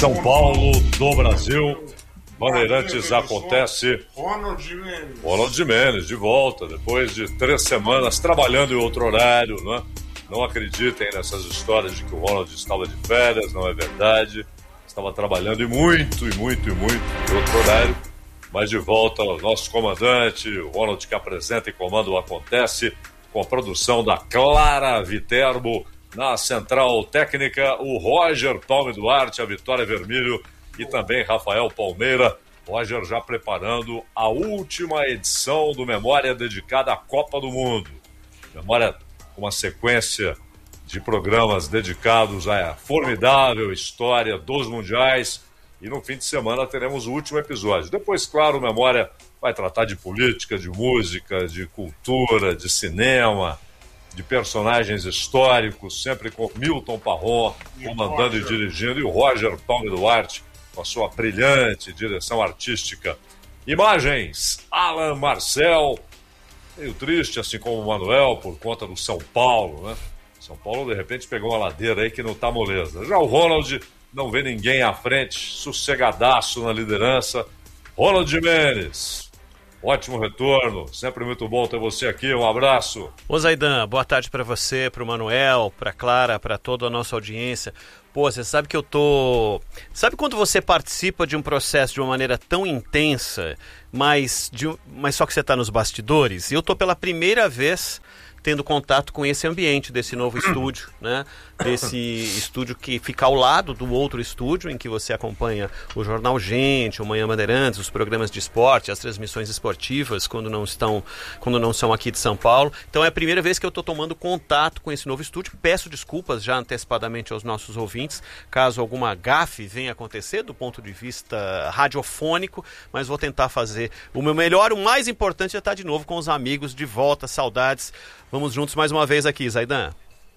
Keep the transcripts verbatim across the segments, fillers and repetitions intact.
São Paulo, do Brasil. Bandeirantes acontece. Ronald Gimenez. Ronald Gimenez, de volta, depois de três semanas trabalhando em outro horário, né? Não acreditem nessas histórias de que o Ronald estava de férias, não é verdade. Estava trabalhando e muito, e muito, e muito em outro horário. Mas de volta ao nosso comandante, o Ronald, que apresenta e comanda o Acontece, com a produção da Clara Viterbo, na central técnica, o Roger Palme Duarte, a Vitória Vermelho e também Rafael Palmeira. Roger já preparando a última edição do Memória dedicada à Copa do Mundo. Memória com uma sequência de programas dedicados à formidável história dos mundiais. E no fim de semana teremos o último episódio. Depois, claro, Memória vai tratar de política, de música, de cultura, de cinema, de personagens históricos, sempre com Milton Parron comandando e dirigindo, e o Roger Palme Duarte com a sua brilhante direção artística. Imagens, Alan Marcel, meio triste, assim como o Manuel, por conta do São Paulo, né? São Paulo, de repente, pegou uma ladeira aí que não tá moleza. Já o Ronald não vê ninguém à frente, sossegadaço na liderança. Ronald Gimenez, ótimo retorno, sempre muito bom ter você aqui, um abraço. Ô Zaidan, boa tarde para você, para o Manuel, para Clara, para toda a nossa audiência. Pô, você sabe que eu tô... Sabe quando você participa de um processo de uma maneira tão intensa, mas, de... mas só que você está nos bastidores? E eu tô pela primeira vez tendo contato com esse ambiente desse novo estúdio, né? Desse estúdio que fica ao lado do outro estúdio, em que você acompanha o Jornal Gente, o Manhã Bandeirantes, os programas de esporte, as transmissões esportivas, quando não estão, quando não são aqui de São Paulo. Então é a primeira vez que eu estou tomando contato com esse novo estúdio. Peço desculpas já antecipadamente aos nossos ouvintes, caso alguma gafe venha acontecer do ponto de vista radiofônico, mas vou tentar fazer o meu melhor. O mais importante é estar de novo com os amigos de volta, saudades. Vamos juntos mais uma vez aqui, Zaidan.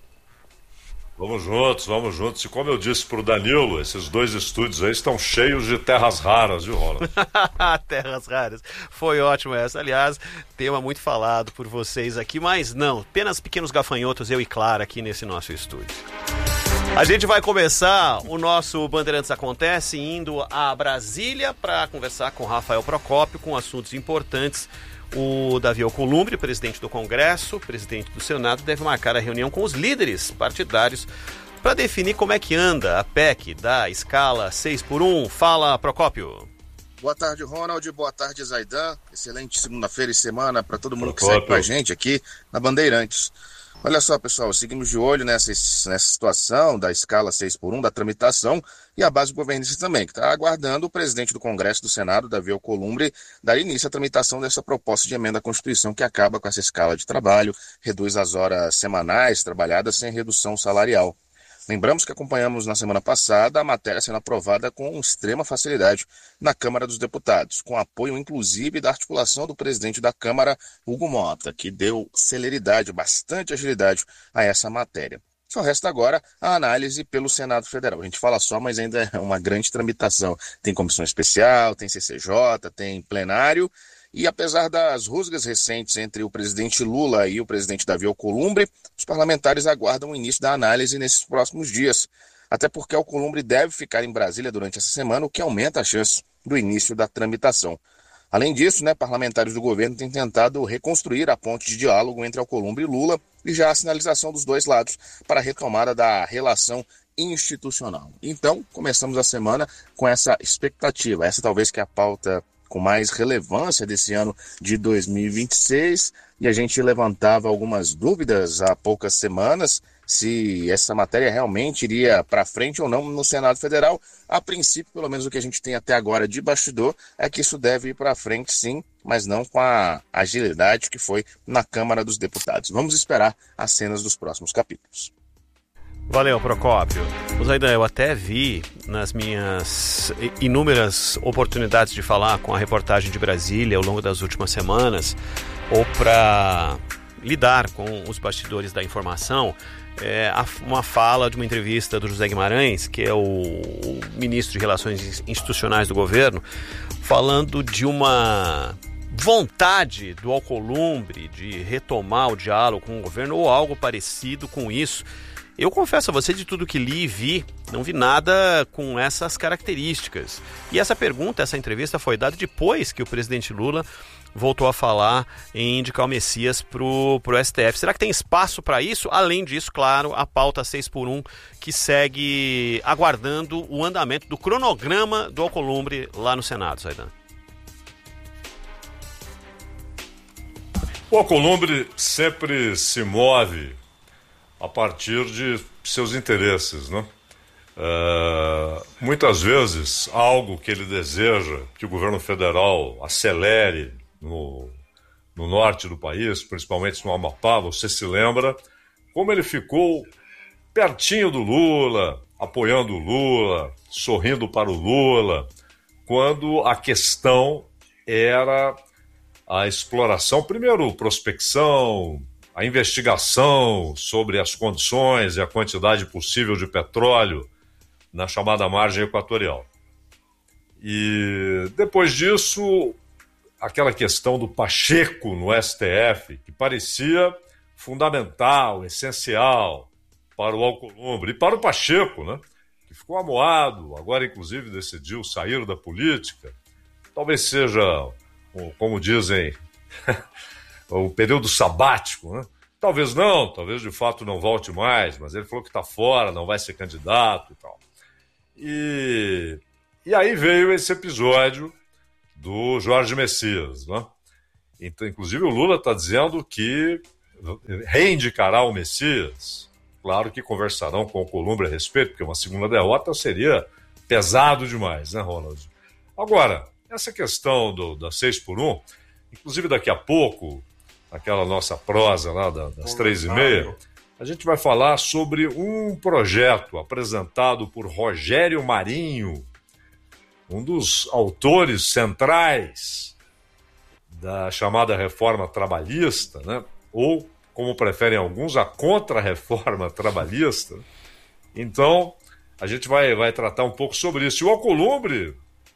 Vamos juntos, vamos juntos. E como eu disse pro Danilo, esses dois estúdios aí estão cheios de terras raras, viu, Ronald? Terras raras. Foi ótimo essa. Aliás, tema muito falado por vocês aqui, mas não, apenas pequenos gafanhotos, eu e Clara aqui nesse nosso estúdio. A gente vai começar o nosso Bandeirantes Acontece indo a Brasília para conversar com Rafael Procópio com assuntos importantes. O Davi Alcolumbre, presidente do Congresso, presidente do Senado, deve marcar a reunião com os líderes partidários para definir como é que anda a P E C da escala seis por um. Fala, Procópio. Boa tarde, Ronald. Boa tarde, Zaidan. Excelente segunda-feira e semana para todo mundo Procópio. Que segue com a gente aqui na Bandeirantes. Olha só, pessoal, seguimos de olho nessa, nessa situação da escala seis por um, da tramitação, e a base governista também, que está aguardando o presidente do Congresso do Senado, Davi Alcolumbre, dar início à tramitação dessa proposta de emenda à Constituição que acaba com essa escala de trabalho, reduz as horas semanais trabalhadas sem redução salarial. Lembramos que acompanhamos na semana passada a matéria sendo aprovada com extrema facilidade na Câmara dos Deputados, com apoio inclusive da articulação do presidente da Câmara, Hugo Mota, que deu celeridade, bastante agilidade a essa matéria. Só resta agora a análise pelo Senado Federal. A gente fala só, mas ainda é uma grande tramitação. Tem comissão especial, tem C C J, tem plenário. E apesar das rusgas recentes entre o presidente Lula e o presidente Davi Alcolumbre, os parlamentares aguardam o início da análise nesses próximos dias. Até porque Alcolumbre deve ficar em Brasília durante essa semana, o que aumenta a chance do início da tramitação. Além disso, né, parlamentares do governo têm tentado reconstruir a ponte de diálogo entre Alcolumbre e Lula e já a sinalização dos dois lados para a retomada da relação institucional. Então, começamos a semana com essa expectativa. Essa talvez que é a pauta com mais relevância desse ano de dois mil e vinte e seis, e a gente levantava algumas dúvidas há poucas semanas se essa matéria realmente iria para frente ou não no Senado Federal. A princípio, pelo menos o que a gente tem até agora de bastidor, é que isso deve ir para frente sim, mas não com a agilidade que foi na Câmara dos Deputados. Vamos esperar as cenas dos próximos capítulos. Valeu, Procópio. O Zaidan, eu até vi nas minhas inúmeras oportunidades de falar com a reportagem de Brasília ao longo das últimas semanas, ou para lidar com os bastidores da informação, é, uma fala de uma entrevista do José Guimarães, que é o, o ministro de Relações Institucionais do governo, falando de uma vontade do Alcolumbre de retomar o diálogo com o governo ou algo parecido com isso. Eu confesso a você, de tudo que li e vi, não vi nada com essas características. E essa pergunta, essa entrevista foi dada depois que o presidente Lula voltou a falar em indicar o Messias para o S T F. Será que tem espaço para isso? Além disso, claro, a pauta seis por um, que segue aguardando o andamento do cronograma do Alcolumbre lá no Senado, Zaidan. O Alcolumbre sempre se move a partir de seus interesses, né? Uh, muitas vezes, algo que ele deseja que o governo federal acelere no, no norte do país, principalmente no Amapá, você se lembra como ele ficou pertinho do Lula, apoiando o Lula, sorrindo para o Lula, quando a questão era a exploração, primeiro prospecção, a investigação sobre as condições e a quantidade possível de petróleo na chamada margem equatorial. E depois disso, aquela questão do Pacheco no S T F, que parecia fundamental, essencial para o Alcolumbre e para o Pacheco, né? Que ficou amuado, agora inclusive decidiu sair da política. Talvez seja, como dizem, o período sabático, né? Talvez não, talvez de fato não volte mais, mas ele falou que está fora, não vai ser candidato e tal. E, e aí veio esse episódio do Jorge Messias, né? Então, inclusive o Lula está dizendo que reindicará o Messias. Claro que conversarão com o Alcolumbre a respeito, porque uma segunda derrota seria pesado demais, né, Ronald? Agora, essa questão do, da seis por um, inclusive daqui a pouco, naquela nossa prosa lá das três e meia, a gente vai falar sobre um projeto apresentado por Rogério Marinho, um dos autores centrais da chamada reforma trabalhista, né? Ou, como preferem alguns, a contra-reforma trabalhista. Então, a gente vai, vai tratar um pouco sobre isso. E o Alcolumbre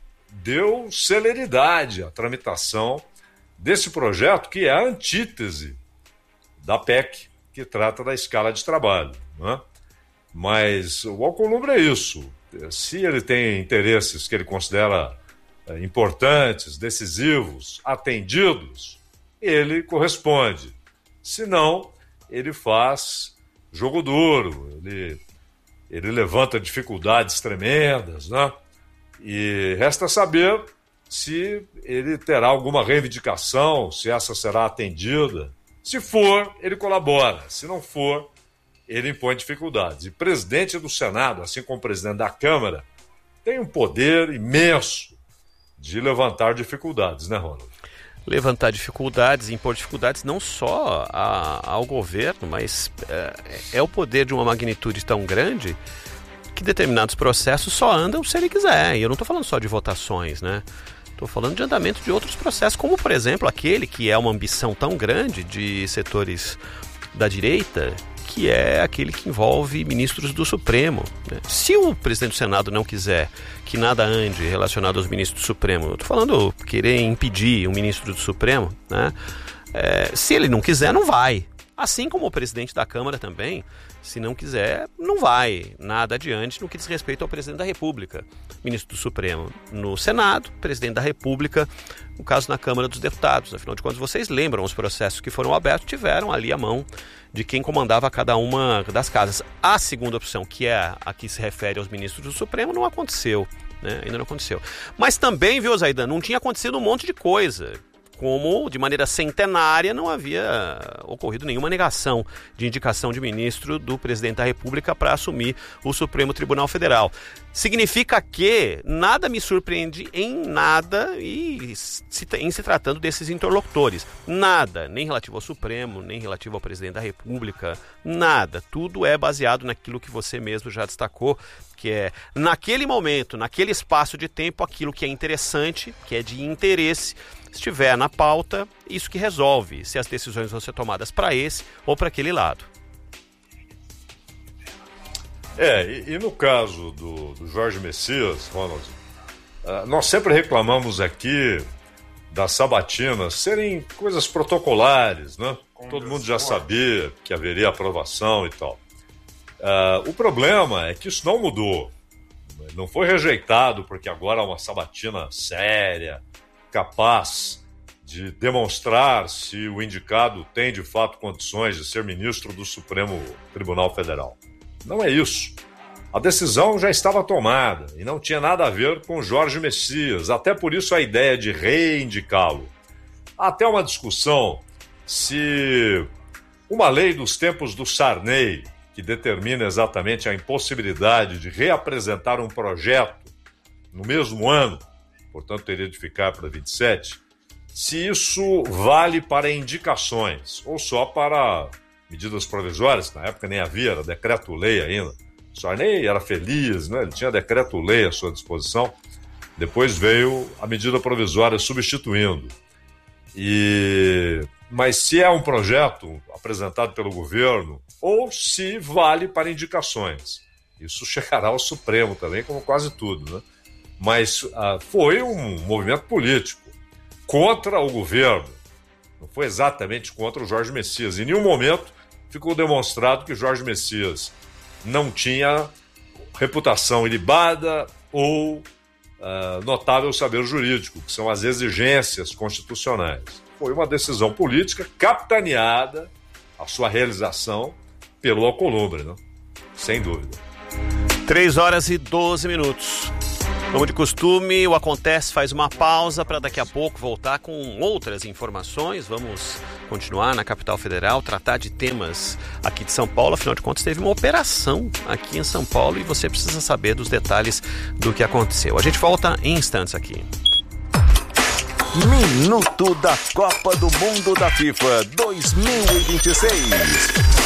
deu celeridade à tramitação desse projeto, que é a antítese da P E C, que trata da escala de trabalho, né? Mas o Alcolumbre é isso. Se ele tem interesses que ele considera é, importantes, decisivos, atendidos, ele corresponde. Se não, ele faz jogo duro, ele, ele levanta dificuldades tremendas, né? E resta saber se ele terá alguma reivindicação, se essa será atendida. Se for, ele colabora. Se não for, ele impõe dificuldades. E presidente do Senado, assim como presidente da Câmara, tem um poder imenso de levantar dificuldades, né, Ronald? Levantar dificuldades, impor dificuldades não só a, ao governo, mas é, é o poder de uma magnitude tão grande que determinados processos só andam se ele quiser. E eu não estou falando só de votações, né? Estou falando de andamento de outros processos, como, por exemplo, aquele que é uma ambição tão grande de setores da direita, que é aquele que envolve ministros do Supremo, né? Se o presidente do Senado não quiser que nada ande relacionado aos ministros do Supremo, eu estou falando querer impedir um ministro do Supremo, né? É, se ele não quiser, não vai. Assim como o presidente da Câmara também, se não quiser, não vai nada adiante no que diz respeito ao presidente da República, ministro do Supremo. No Senado, presidente da República, no caso na Câmara dos Deputados. Afinal de contas, vocês lembram, os processos que foram abertos tiveram ali a mão de quem comandava cada uma das casas. A segunda opção, que é a que se refere aos ministros do Supremo, não aconteceu, né? Ainda não aconteceu. Mas também, viu, Zaidan, não tinha acontecido um monte de coisa. Como, de maneira centenária, não havia ocorrido nenhuma negação de indicação de ministro do presidente da República para assumir o Supremo Tribunal Federal. Significa que nada me surpreende em nada e se, em se tratando desses interlocutores. Nada, nem relativo ao Supremo, nem relativo ao presidente da República, nada. Tudo é baseado naquilo que você mesmo já destacou, que é, naquele momento, naquele espaço de tempo, aquilo que é interessante, que é de interesse, estiver na pauta, isso que resolve se as decisões vão ser tomadas para esse ou para aquele lado. É, e, e no caso do, do Jorge Messias, Ronald, uh, nós sempre reclamamos aqui das sabatinas serem coisas protocolares, né? Todo mundo já sabia que haveria aprovação e tal. Uh, o problema é que isso não mudou. Não foi rejeitado porque agora há uma sabatina séria, capaz de demonstrar se o indicado tem de fato condições de ser ministro do Supremo Tribunal Federal. Não é isso. A decisão já estava tomada e não tinha nada a ver com Jorge Messias, até por isso a ideia de reindicá-lo. Há até uma discussão se uma lei dos tempos do Sarney, que determina exatamente a impossibilidade de reapresentar um projeto no mesmo ano, portanto teria de ficar para vinte e sete, se isso vale para indicações ou só para medidas provisórias, que na época nem havia, era decreto-lei ainda. O Sarney era feliz, né? Ele tinha decreto-lei à sua disposição, depois veio a medida provisória substituindo. E... Mas se é um projeto apresentado pelo governo ou se vale para indicações. Isso chegará ao Supremo também, como quase tudo, né? Mas ah, foi um movimento político contra o governo. Não foi exatamente contra o Jorge Messias. Em nenhum momento ficou demonstrado que Jorge Messias não tinha reputação ilibada ou ah, notável saber jurídico, que são as exigências constitucionais. Foi uma decisão política capitaneada, a sua realização, pelo Alcolumbre, né? Sem dúvida. três horas e doze minutos. Como de costume, o Acontece faz uma pausa para daqui a pouco voltar com outras informações. Vamos continuar na capital federal, tratar de temas aqui de São Paulo. Afinal de contas, teve uma operação aqui em São Paulo e você precisa saber dos detalhes do que aconteceu. A gente volta em instantes aqui. Minuto da Copa do Mundo da FIFA dois mil e vinte e seis.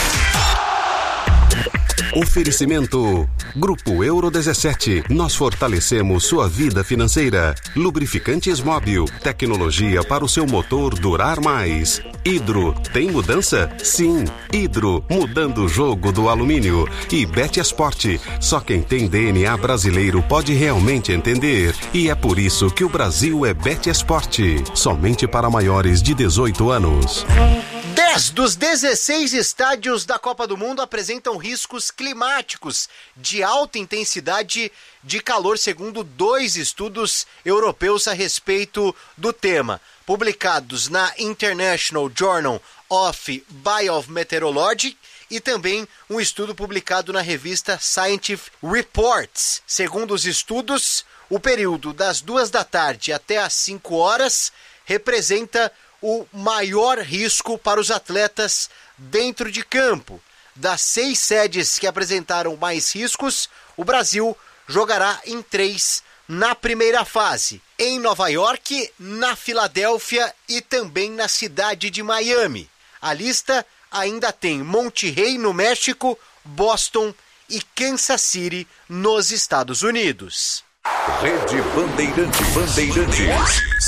Oferecimento Grupo Euro dezessete. Nós fortalecemos sua vida financeira. Lubrificantes Móbil. Tecnologia para o seu motor durar mais. Hidro. Tem mudança? Sim. Hidro. Mudando o jogo do alumínio. E Betesport. Só quem tem D N A brasileiro pode realmente entender. E é por isso que o Brasil é Betesport. Somente para maiores de dezoito anos. dez dos dezesseis estádios da Copa do Mundo apresentam riscos climáticos de alta intensidade de calor, segundo dois estudos europeus a respeito do tema, publicados na International Journal of Biometeorology e também um estudo publicado na revista Scientific Reports. Segundo os estudos, o período das duas da tarde até às cinco horas representa o maior risco para os atletas dentro de campo. Das seis sedes que apresentaram mais riscos, o Brasil jogará em três na primeira fase. Em Nova York, na Filadélfia e também na cidade de Miami. A lista ainda tem Monterrey, no México, Boston e Kansas City, nos Estados Unidos. Rede Bandeirantes. Bandeirantes.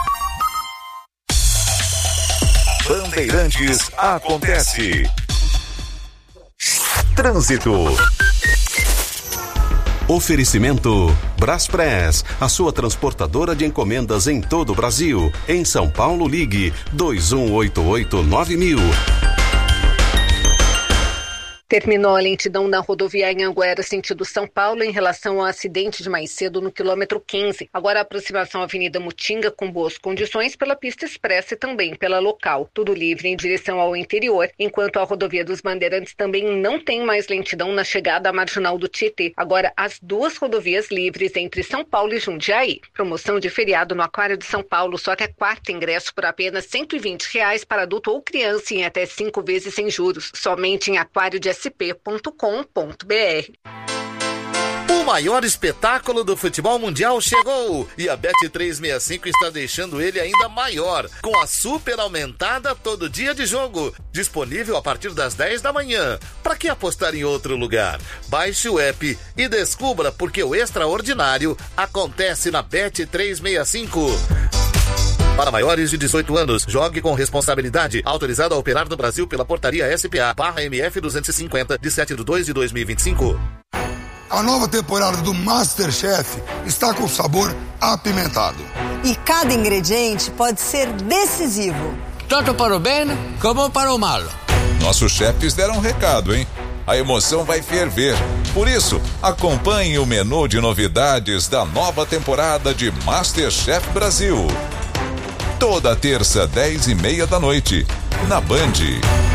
Bandeirantes acontece. Trânsito. Oferecimento Braspress, a sua transportadora de encomendas em todo o Brasil. Em São Paulo, ligue dois um oito oito nove mil. Terminou a lentidão na rodovia Anhanguera, sentido São Paulo, em relação ao acidente de mais cedo no quilômetro quinze. Agora a aproximação à Avenida Mutinga com boas condições pela pista expressa e também pela local. Tudo livre em direção ao interior, enquanto a rodovia dos Bandeirantes também não tem mais lentidão na chegada à marginal do Tietê. Agora as duas rodovias livres entre São Paulo e Jundiaí. Promoção de feriado no Aquário de São Paulo, só que é quarto ingresso por apenas cento e vinte reais para adulto ou criança em até cinco vezes sem juros. Somente em aquário de s p ponto com ponto b r. O maior espetáculo do futebol mundial chegou e a Bet trezentos e sessenta e cinco está deixando ele ainda maior, com a super aumentada todo dia de jogo, disponível a partir das dez da manhã. Para que apostar em outro lugar? Baixe o app e descubra porque o extraordinário acontece na Bet trezentos e sessenta e cinco. Para maiores de dezoito anos, jogue com responsabilidade. Autorizado a operar no Brasil pela portaria S P A barra M F duzentos e cinquenta, de sete de dois de dois mil e vinte e cinco. A nova temporada do MasterChef está com sabor apimentado. E cada ingrediente pode ser decisivo. Tanto para o bem como para o mal. Nossos chefes deram um recado, hein? a emoção vai ferver. Por isso, acompanhe o menu de novidades da nova temporada de MasterChef Brasil. Toda terça, dez e meia da noite, na Band.